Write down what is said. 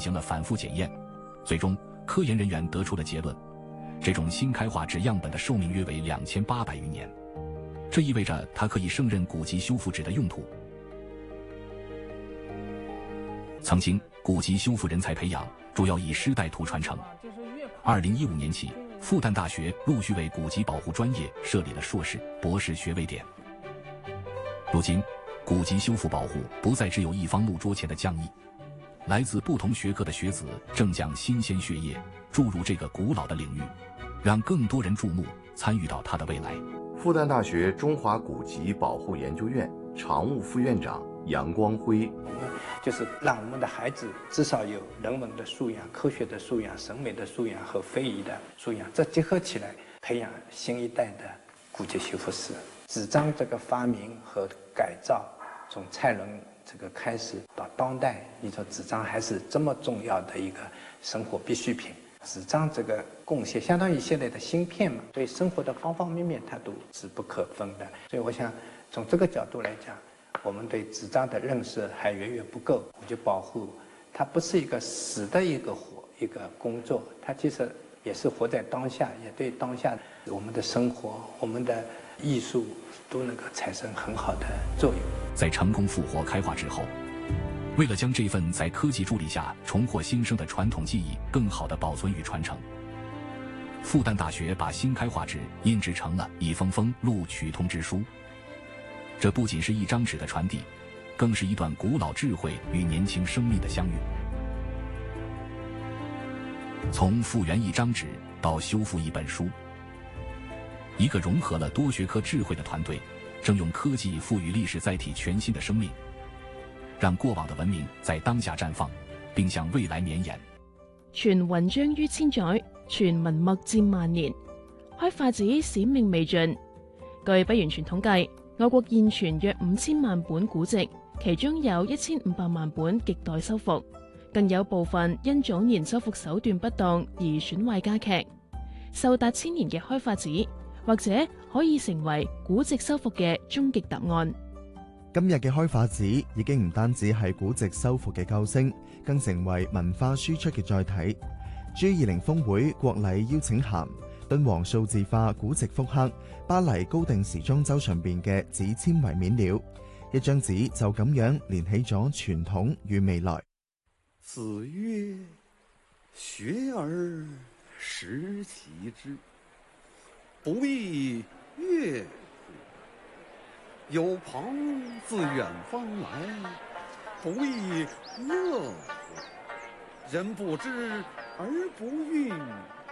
行了反复检验，最终科研人员得出了结论：这种新开化纸样本的寿命约为2800余年，这意味着它可以胜任古籍修复纸的用途。曾经，古籍修复人才培养主要以师带徒传承。2015年起，复旦大学陆续为古籍保护专业设立了硕士、博士学位点。如今，古籍修复保护不再只有一方木桌前的匠艺，来自不同学科的学子正将新鲜血液注入这个古老的领域，让更多人注目，参与到它的未来。 复旦大学中华古籍保护研究院常务副院长杨光辉， 就是让我们的孩子至少有人文的素养、科学的素养、审美的素养和非遗的素养，这结合起来，培养新一代的古籍修复师。纸张这个发明和改造，从蔡伦这个开始到当代，你说纸张还是这么重要的一个生活必需品。纸张这个贡献相当于现在的芯片嘛，对生活的方方面面它都是不可分的。所以我想从这个角度来讲，我们对纸张的认识还远远不够。古籍保护它不是一个死的一个工作，它其实也是活在当下，也对当下我们的生活、我们的艺术都能够产生很好的作用。 在成功复活开化之后，为了将这份在科技助力下重获新生的传统技艺更好地保存与传承，复旦大学把新开化纸印制成了一封封录取通知书。这不仅是一张纸的传递，更是一段古老智慧与年轻生命的相遇。从复原一张纸到修复一本书，一个融合了多学科智慧的团队，正用科技赋予历史载体全新的生命，讓過往的文明在當下綻放，並向未來綿延。 傳雲章於千載，傳文墨佔萬年。開化紙使命未盡。據不完全統計，我國現存約5000萬本古籍，其中有1500萬本亟待修復，更有部分因早年修復手段不當而損壞加劇。壽達千年嘅開化紙，或者可以成為古籍修復嘅終極答案。 今日嘅開化紙已經唔單止係古籍修復嘅救星，更成為文化輸出嘅載體。G20峰會國禮邀請函，敦煌數字化古籍復刻巴黎高定時裝周上邊嘅紙纖維面料，一張紙就咁樣連起咗傳統與未來。 子曰：學而時習之，不亦說乎？有朋自遠方來，不亦樂乎？人不知而不愠，